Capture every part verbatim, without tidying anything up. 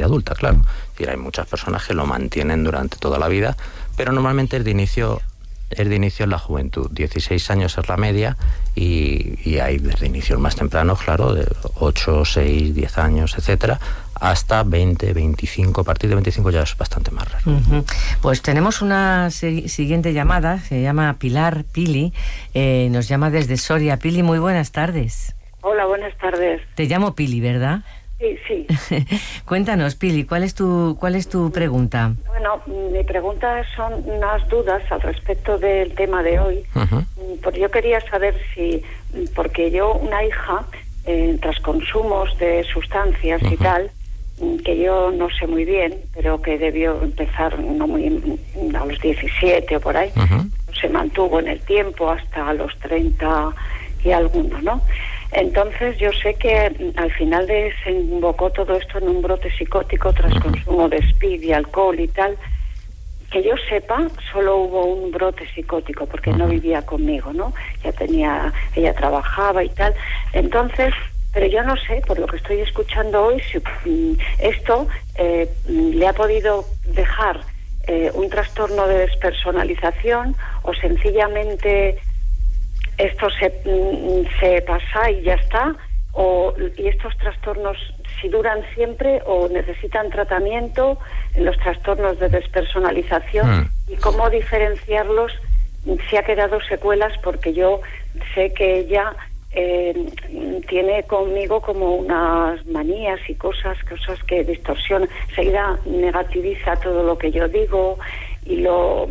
vida adulta, claro. Es decir, hay muchas personas que lo mantienen durante toda la vida, pero normalmente es de inicio, es de inicio en la juventud. dieciséis años es la media y, y hay desde inicios más tempranos, claro, de ocho, seis, diez años, etcétera, hasta veinte, veinticinco. A partir de veinticinco ya es bastante más raro. Uh-huh. Pues tenemos una si- siguiente llamada, se llama Pilar Pili, eh, nos llama desde Soria. Pili, muy buenas tardes. Hola, buenas tardes. Te llamo Pili, ¿verdad? Sí, sí. Cuéntanos, Pili, ¿cuál es tu cuál es tu pregunta? Bueno, mi pregunta son unas dudas al respecto del tema de hoy. Uh-huh. Porque yo quería saber si, porque yo, una hija, eh, tras consumos de sustancias uh-huh. y tal, que yo no sé muy bien, pero que debió empezar no muy a los diecisiete o por ahí, uh-huh. se mantuvo en el tiempo hasta los treinta y algunos, ¿no? Entonces yo sé que al final desembocó todo esto en un brote psicótico tras uh-huh. consumo de speed y alcohol y tal. Que yo sepa, solo hubo un brote psicótico porque uh-huh. no vivía conmigo, ¿no? Ya tenía, ella trabajaba y tal. Entonces, pero yo no sé, por lo que estoy escuchando hoy, si um, esto eh, le ha podido dejar eh, un trastorno de despersonalización o sencillamente esto se, se pasa y ya está, o y estos trastornos si duran siempre o necesitan tratamiento, los trastornos de despersonalización, mm. y cómo diferenciarlos si ha quedado secuelas, porque yo sé que ella eh, tiene conmigo como unas manías y cosas, cosas que distorsionan, enseguida negativiza todo lo que yo digo y lo...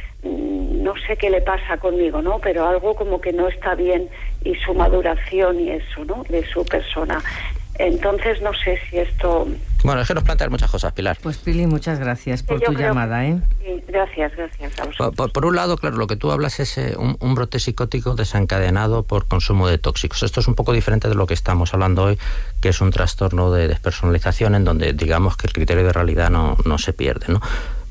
no sé qué le pasa conmigo, ¿no? Pero algo como que no está bien, y su maduración y eso, ¿no? De su persona. Entonces no sé si esto... Bueno, es que nos plantean muchas cosas, Pilar. Pues Pili, muchas gracias por Yo tu creo... llamada, ¿eh? Sí, gracias, gracias a por, por, por un lado, claro, lo que tú hablas es eh, un, un brote psicótico desencadenado por consumo de tóxicos. Esto es un poco diferente de lo que estamos hablando hoy, que es un trastorno de despersonalización en donde digamos que el criterio de realidad no, no se pierde, ¿no?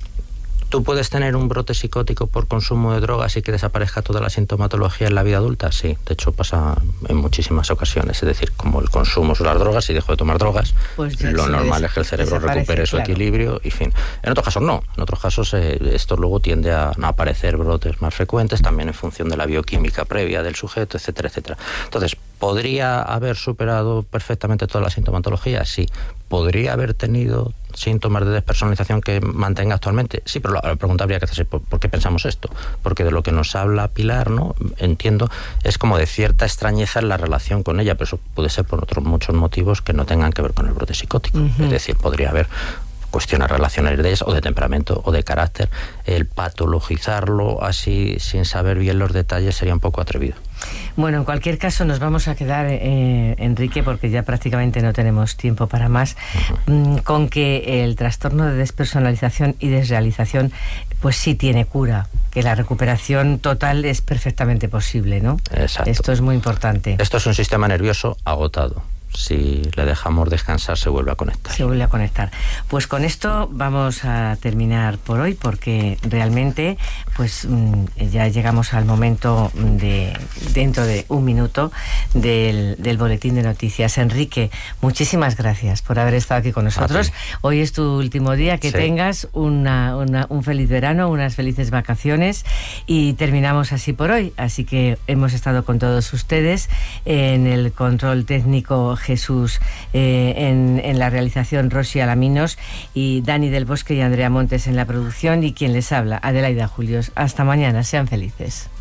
¿Tú puedes tener un brote psicótico por consumo de drogas y que desaparezca toda la sintomatología en la vida adulta? Sí, de hecho pasa en muchísimas ocasiones. Es decir, como el consumo son las drogas, si dejo de tomar drogas, pues lo normal des- es que el cerebro recupere su claro. equilibrio y fin. En otros casos no. En otros casos eh, esto luego tiende a no aparecer brotes más frecuentes, también en función de la bioquímica previa del sujeto, etcétera, etcétera. Entonces, ¿podría haber superado perfectamente toda la sintomatología? Sí. ¿Podría haber tenido síntomas de despersonalización que mantenga actualmente? Sí, pero la, la pregunta habría que hacerse, ¿por, ¿por qué pensamos esto? Porque de lo que nos habla Pilar, ¿no? Entiendo, es como de cierta extrañeza en la relación con ella, pero eso puede ser por otros muchos motivos que no tengan que ver con el brote psicótico. Uh-huh. Es decir, podría haber cuestiones relacionales de ellas, o de temperamento, o de carácter. El patologizarlo así, sin saber bien los detalles, sería un poco atrevido. Bueno, en cualquier caso nos vamos a quedar, eh, Enrique, porque ya prácticamente no tenemos tiempo para más, uh-huh. con que el trastorno de despersonalización y desrealización pues sí tiene cura, que la recuperación total es perfectamente posible, ¿no? Exacto. Esto es muy importante. Esto es un sistema nervioso agotado. Si le dejamos descansar, se vuelve a conectar. Se vuelve a conectar. Pues con esto vamos a terminar por hoy, porque realmente pues ya llegamos al momento de, dentro de un minuto, del, del boletín de noticias. Enrique, muchísimas gracias por haber estado aquí con nosotros. Hoy es tu último día, que sí. tengas una, una, un feliz verano, unas felices vacaciones, y terminamos así por hoy. Así que hemos estado con todos ustedes en el control técnico Jesús, eh, en, en la realización Rosy Alaminos, y Dani del Bosque y Andrea Montes en la producción, y quien les habla, Adelaida Julios. Hasta mañana, sean felices.